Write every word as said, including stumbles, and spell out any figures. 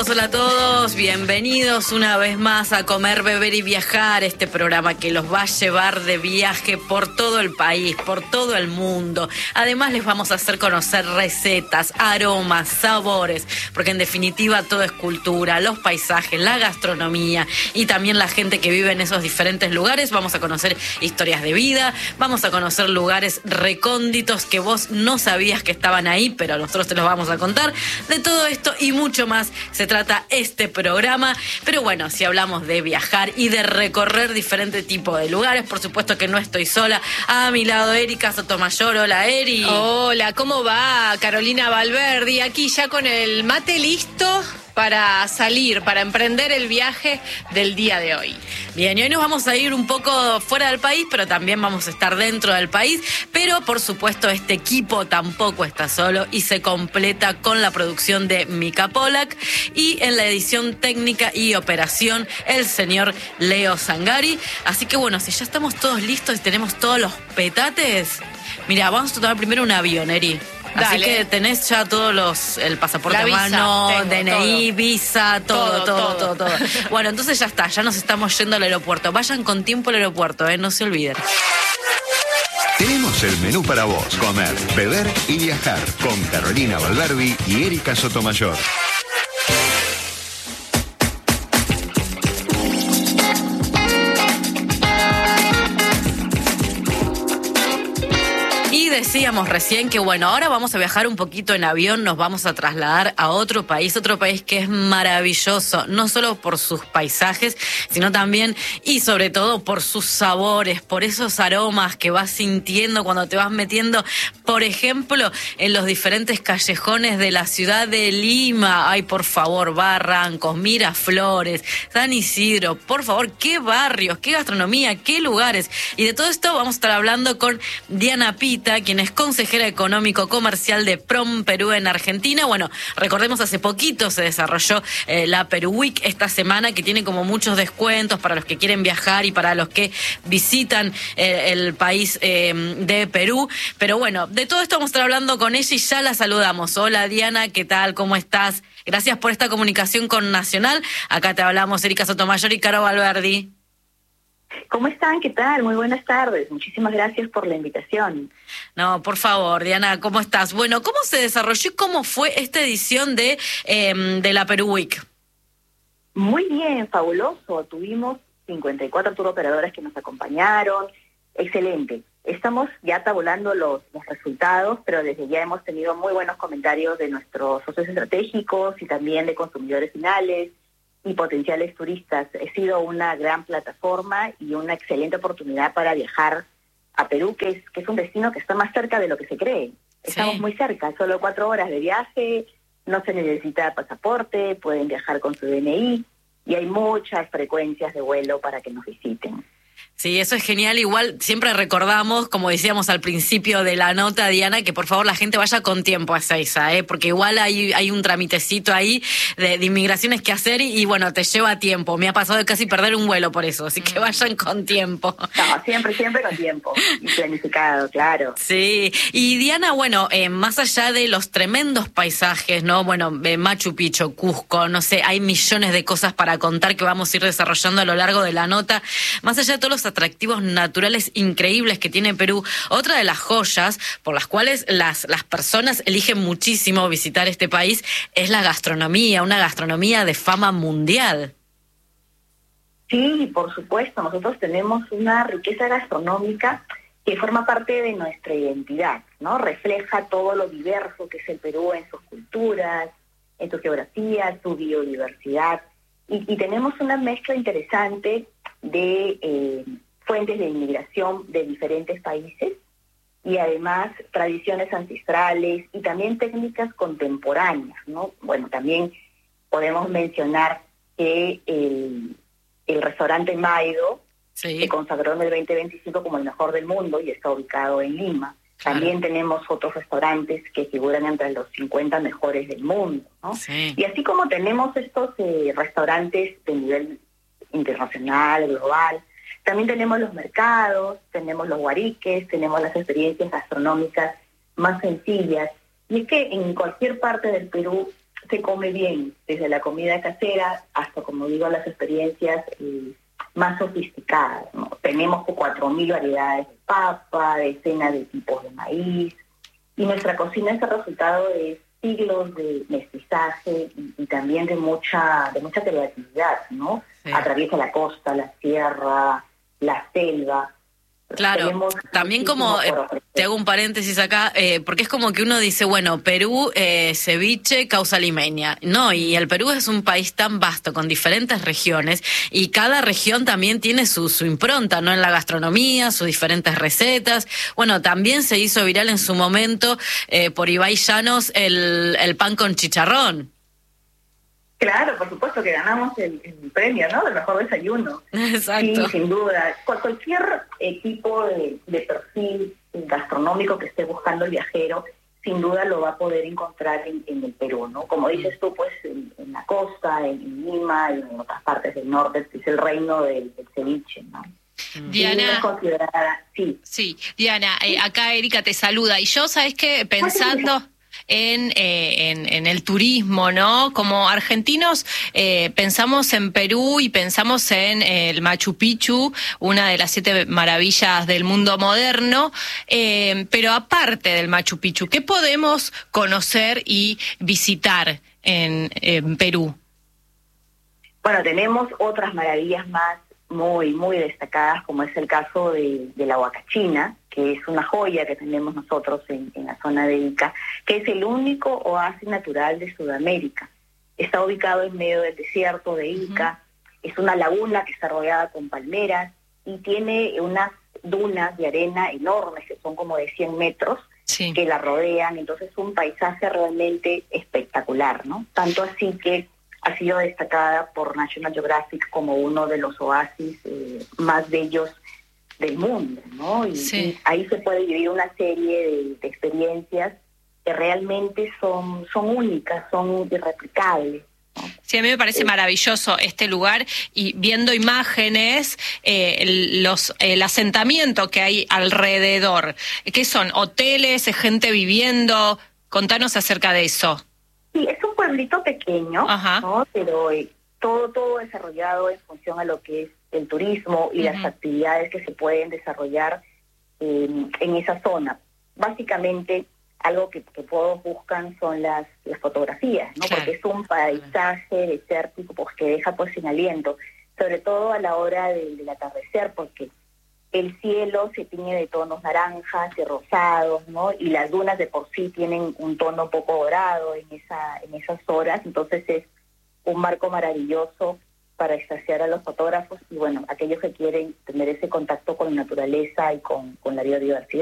todos, hola a todos, bienvenidos una vez más a Comer, Beber y Viajar, este programa que los va a llevar de viaje por todo el país, por todo el mundo. Además les vamos a hacer conocer recetas, aromas, sabores, porque en definitiva todo es cultura, los paisajes, la gastronomía y también la gente que vive en esos diferentes lugares. Vamos a conocer historias de vida, vamos a conocer lugares recónditos que vos no sabías que estaban ahí, pero nosotros te los vamos a contar. De todo esto y mucho más se trata este programa. Pero bueno, si hablamos de viajar y de recorrer diferentes tipos de lugares, por supuesto que no estoy sola. A mi lado, Erika Sotomayor. Hola, Eri. Hola, ¿cómo va? Carolina Valverdi, aquí ya con el mate listo para salir, para emprender el viaje del día de hoy. Bien, y hoy nos vamos a ir un poco fuera del país, pero también vamos a estar dentro del país. Pero, por supuesto, este equipo tampoco está solo y se completa con la producción de Mika Polak y en la edición técnica y operación el señor Leo Zangari. Así que, bueno, si ya estamos todos listos y tenemos todos los petates, mira, vamos a tomar primero un avión, Eri. Así Dale. que tenés ya todos los, el pasaporte a visa, mano, tengo, D N I, todo. visa, todo, todo, todo, Todo, todo, todo. Bueno, entonces ya está, ya nos estamos yendo al aeropuerto. Vayan con tiempo al aeropuerto, eh, no se olviden. Tenemos el menú para vos, comer, beber y viajar con Carolina Valverdi y Erika Sotomayor. Decíamos recién que bueno, ahora vamos a viajar un poquito en avión, nos vamos a trasladar a otro país, otro país que es maravilloso, no solo por sus paisajes, sino también y sobre todo por sus sabores, por esos aromas que vas sintiendo cuando te vas metiendo, por ejemplo, en los diferentes callejones de la ciudad de Lima. Ay, por favor, Barrancos, Miraflores, San Isidro, por favor, qué barrios, qué gastronomía, qué lugares. Y de todo esto vamos a estar hablando con Diana Pita, quien es consejera económico-comercial de Prom Perú en Argentina. Bueno, recordemos, hace poquito se desarrolló eh, la Perú Week esta semana, que tiene como muchos descuentos para los que quieren viajar y para los que visitan eh, el país eh, de Perú. Pero bueno, de todo esto vamos a estar hablando con ella y ya la saludamos. Hola, Diana, ¿qué tal? ¿Cómo estás? Gracias por esta comunicación con Nacional. Acá te hablamos Erika Sotomayor y Caro Valverdi. ¿Cómo están? ¿Qué tal? Muy buenas tardes. Muchísimas gracias por la invitación. No, por favor, Diana, ¿cómo estás? Bueno, ¿cómo se desarrolló y cómo fue esta edición de, eh, de la Perú Week? Muy bien, fabuloso. Tuvimos cincuenta y cuatro tour operadoras que nos acompañaron. Excelente. Estamos ya tabulando los, los resultados, pero desde ya hemos tenido muy buenos comentarios de nuestros socios estratégicos y también de consumidores finales y potenciales turistas. Ha sido una gran plataforma y una excelente oportunidad para viajar a Perú, que es que es un destino que está más cerca de lo que se cree. Estamos Sí. muy cerca, solo cuatro horas de viaje, no se necesita pasaporte, pueden viajar con su D N I y hay muchas frecuencias de vuelo para que nos visiten. Sí, eso es genial. Igual siempre recordamos, como decíamos al principio de la nota, Diana, que por favor la gente vaya con tiempo a Ezeiza, ¿eh? Porque igual hay, hay un tramitecito ahí de, de inmigraciones que hacer y, y bueno, te lleva tiempo. Me ha pasado de casi perder un vuelo por eso, así que vayan con tiempo. No, siempre, siempre con tiempo y planificado, claro. Sí, y Diana, bueno, eh, más allá de los tremendos paisajes, ¿no? Bueno, eh, Machu Picchu, Cusco, no sé, hay millones de cosas para contar que vamos a ir desarrollando a lo largo de la nota. Más allá de todos los atractivos naturales increíbles que tiene Perú, otra de las joyas por las cuales las, las personas eligen muchísimo visitar este país es la gastronomía, una gastronomía de fama mundial. Sí, por supuesto, nosotros tenemos una riqueza gastronómica que forma parte de nuestra identidad, ¿no? Refleja todo lo diverso que es el Perú en sus culturas, en su geografía, su biodiversidad, y, y tenemos una mezcla interesante de eh, fuentes de inmigración de diferentes países y además tradiciones ancestrales y también técnicas contemporáneas, ¿no? Bueno, también podemos mencionar que el, el restaurante Maido Sí. se consagró en el veinte veinticinco como el mejor del mundo y está ubicado en Lima. Claro. También tenemos otros restaurantes que figuran entre los cincuenta mejores del mundo, ¿no? Sí. Y así como tenemos estos eh, restaurantes de nivel internacional, global, también tenemos los mercados, tenemos los guariques, tenemos las experiencias gastronómicas más sencillas. Y es que en cualquier parte del Perú se come bien, desde la comida casera hasta, como digo, las experiencias eh, más sofisticadas, ¿no? Tenemos cuatro mil variedades de papa, decenas de tipos de maíz, y nuestra cocina es el resultado de siglos de mestizaje y, y también de mucha de mucha creatividad, ¿no? Sí. Atraviesa la costa, la sierra, la selva. Claro, Tenemos también como, eh, te hago un paréntesis acá, eh, porque es como que uno dice, bueno, Perú, eh, ceviche, causa limeña. No, y el Perú es un país tan vasto, con diferentes regiones, y cada región también tiene su, su impronta, ¿no? En la gastronomía, sus diferentes recetas. Bueno, también se hizo viral en su momento, eh, por Ibai Llanos, el, el pan con chicharrón. Claro, por supuesto que ganamos el, el premio, ¿no? Del mejor desayuno. Exacto. Sí, sin duda. Cualquier equipo de, de perfil gastronómico que esté buscando el viajero, sin duda lo va a poder encontrar en, en el Perú, ¿no? Como dices tú, pues en, en la costa, en, en Lima y en otras partes del norte, que es el reino del, del ceviche, ¿no? Diana, sí. sí, Diana, eh, acá Erika te saluda. Y yo, ¿sabes qué? Pensando en, eh, en, en el turismo, ¿no? Como argentinos eh, pensamos en Perú y pensamos en eh, el Machu Picchu, una de las siete maravillas del mundo moderno, eh, pero aparte del Machu Picchu, ¿qué podemos conocer y visitar en, en Perú? Bueno, tenemos otras maravillas más muy, muy destacadas, como es el caso de, de la Huacachina, que es una joya que tenemos nosotros en, en la zona de Ica, que es el único oasis natural de Sudamérica. Está ubicado en medio del desierto de Ica, uh-huh. Es una laguna que está rodeada con palmeras y tiene unas dunas de arena enormes, que son como de cien metros, sí. que la rodean, entonces es un paisaje realmente espectacular, ¿no? Tanto así que ha sido destacada por National Geographic como uno de los oasis eh, más bellos del mundo, ¿no? Y, sí. y ahí se puede vivir una serie de, de experiencias que realmente son, son únicas, son irreplicables, ¿no? Sí, a mí me parece eh, maravilloso este lugar, y viendo imágenes, eh, el, los, el asentamiento que hay alrededor, ¿qué son? ¿Hoteles, gente viviendo? Contanos acerca de eso. Sí, es un pueblito pequeño, ¿no? Pero eh, todo todo desarrollado en función a lo que es el turismo y uh-huh. las actividades que se pueden desarrollar eh, en esa zona. Básicamente, algo que, que todos buscan son las, las fotografías, ¿no? Claro. Porque es un paisaje desértico pues, que deja pues sin aliento, sobre todo a la hora del, del atardecer, porque el cielo se tiñe de tonos naranjas y rosados, ¿no? Y las dunas de por sí tienen un tono un poco dorado en esa en esas horas, entonces es un marco maravilloso para extasiar a los fotógrafos y, bueno, aquellos que quieren tener ese contacto con la naturaleza y con, con la biodiversidad.